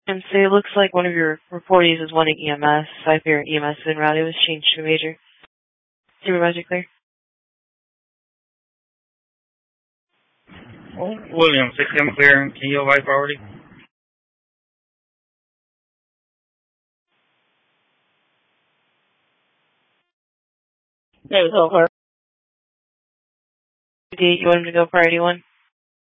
And so it looks like one of your reportees is wanting EMS. So if your EMS is en route, it was changed to a major. Supervisor clear. Oh, William, 6M clear. Can you avoid priority? Yeah, it's over. You want him to go priority 1?